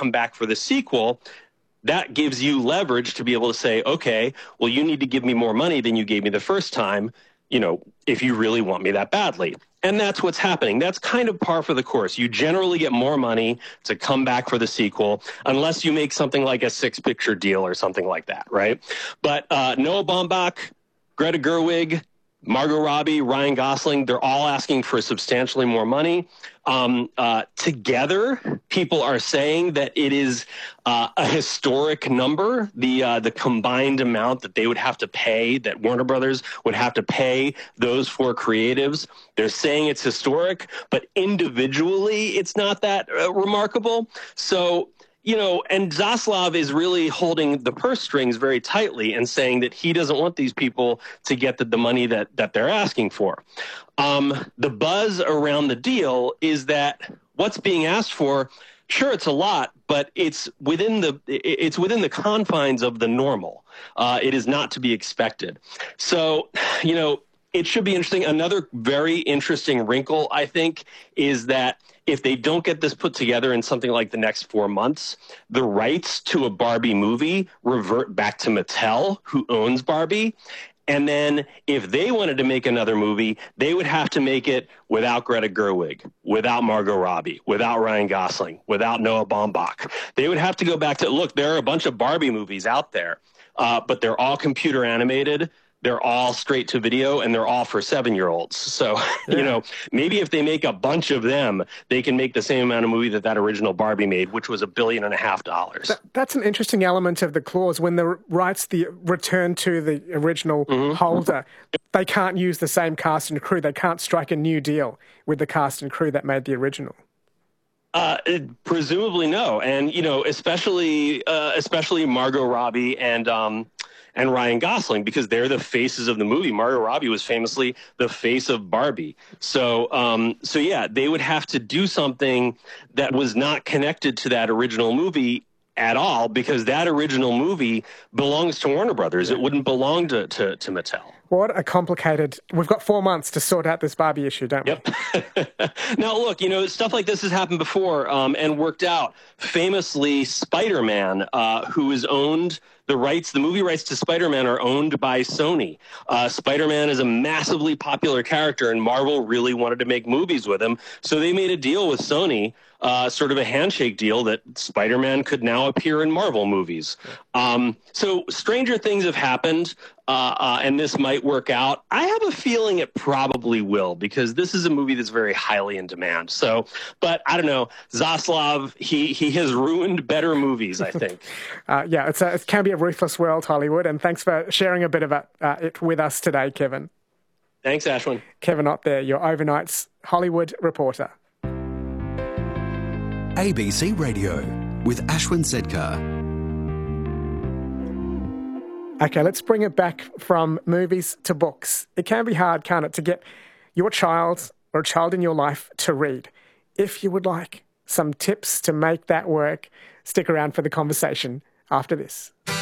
come back for the sequel, that gives you leverage to be able to say, okay, well, you need to give me more money than you gave me the first time, if you really want me that badly. And that's what's happening. That's kind of par for the course. You generally get more money to come back for the sequel, unless you make something like a 6-picture deal or something like that, right? But Noah Baumbach, Greta Gerwig, Margot Robbie, Ryan Gosling, they're all asking for substantially more money. Together, people are saying that it is a historic number, the combined amount that they would have to pay, that Warner Brothers would have to pay those 4 creatives. They're saying it's historic, but individually, it's not that remarkable. So, and Zaslav is really holding the purse strings very tightly and saying that he doesn't want these people to get the money that they're asking for. The buzz around the deal is that what's being asked for, sure, it's a lot, but it's within the confines of the normal. It is not to be expected. So, it should be interesting. Another very interesting wrinkle, I think, is that if they don't get this put together in something like the next 4 months, the rights to a Barbie movie revert back to Mattel, who owns Barbie. And then if they wanted to make another movie, they would have to make it without Greta Gerwig, without Margot Robbie, without Ryan Gosling, without Noah Baumbach. They would have to go back to, look, there are a bunch of Barbie movies out there, but they're all computer animated. They're all straight to video, and they're all for 7-year-olds. So, maybe if they make a bunch of them, they can make the same amount of movie that original Barbie made, which was $1.5 billion. That's an interesting element of the clause. When the rights return to the original holder, they can't use the same cast and crew. They can't strike a new deal with the cast and crew that made the original. Presumably no. And, especially Margot Robbie and Ryan Gosling, because they're the faces of the movie. Margot Robbie was famously the face of Barbie. So yeah, they would have to do something that was not connected to that original movie at all, because that original movie belongs to Warner Brothers. It wouldn't belong to Mattel. What a complicated... We've got 4 months to sort out this Barbie issue, don't we? Yep. Now, look, stuff like this has happened before and worked out. Famously, Spider-Man, who is owned... The movie rights to Spider-Man are owned by Sony. Spider-Man is a massively popular character, and Marvel really wanted to make movies with him. So they made a deal with Sony, sort of a handshake deal, that Spider-Man could now appear in Marvel movies. So stranger things have happened, and this might work out. I have a feeling it probably will, because this is a movie that's very highly in demand. So, but I don't know, Zaslav, he has ruined better movies, I think. It can be a ruthless world, Hollywood, and thanks for sharing a bit of it with us today, Kevin. Thanks, Ashwin. Kevin Ott there, your overnight's Hollywood reporter. ABC Radio with Ashwin Sedkar. Okay, let's bring it back from movies to books. It can be hard, can't it, to get your child or a child in your life to read. If you would like some tips to make that work, stick around for the conversation after this.